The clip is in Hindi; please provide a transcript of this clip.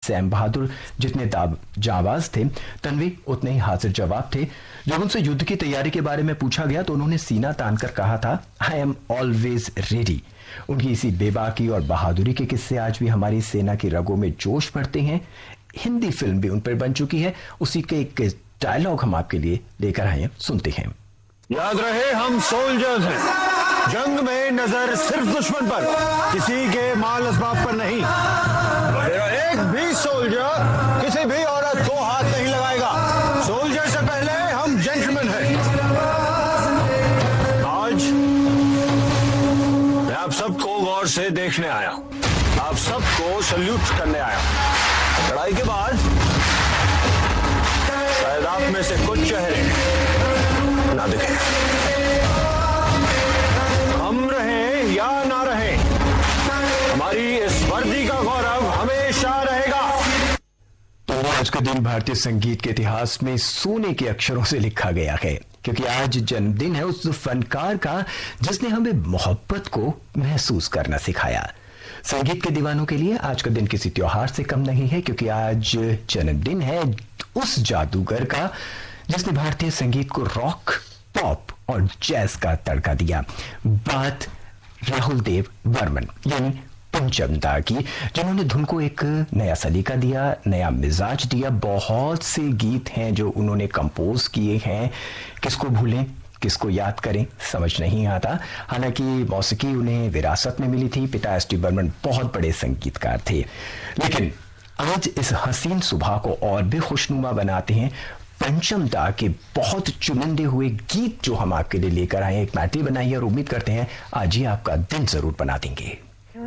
सैम बहादुर जितने जाबाज थे, तन्वी उतने ही हाजिर जवाब थे। जब उनसे युद्ध की तैयारी के बारे में पूछा गया तो उन्होंने सीना तानकर कहा था, आई एम ऑलवेज रेडी। उनकी इसी बेबाकी और बहादुरी के किस्से आज भी हमारी सेना की रगों में जोश भरते हैं। हिंदी फिल्म भी उन पर बन चुकी है। उसी के एक डायलॉग हम आपके लिए लेकर आए हैं, सुनते हैं। याद रहे, हम सोल्जर्स हैं। जंग में नजर सिर्फ दुश्मन पर, किसी के माल असबाब पर नहीं। मेरा एक भी सोल्जर किसी भी औरत को हाथ नहीं लगाएगा। सोल्जर से पहले हम जेंटलमैन हैं। आज मैं आप सबको गौर से देखने आया, आप सबको सल्यूट करने आया। लड़ाई के बाद शायद आप में से कुछ चेहरे ना दिखे। हम रहे या ना रहे, हमारी इस वर्दी का गौरव हमेशा रहेगा। तो आज का दिन भारतीय संगीत के इतिहास में सोने के अक्षरों से लिखा गया है, क्योंकि आज जन्मदिन है उस फनकार का जिसने हमें मोहब्बत को महसूस करना सिखाया। संगीत के दीवानों के लिए आज का दिन किसी त्योहार से कम नहीं है, क्योंकि आज जन्मदिन है उस जादूगर का जिसने भारतीय संगीत को रॉक, पॉप और जैज का तड़का दिया। बात राहुल देव बर्मन यानी पंचम दा की, जिन्होंने धुन को एक नया सलीका दिया, नया मिजाज दिया। बहुत से गीत हैं जो उन्होंने कंपोज किए हैं, किसको भूलें किसको याद करें समझ नहीं आता। हालांकि मौसीकी उन्हें विरासत में मिली थी, पिता एस टी बर्मन बहुत बड़े संगीतकार थे। लेकिन आज इस हसीन सुबह को और भी खुशनुमा बनाते हैं पंचम दा के बहुत चुनिंदे हुए गीत जो हम आपके लिए लेकर आए। एक मैटरी बनाई है और उम्मीद करते हैं आज ही आपका दिन जरूर बना देंगे।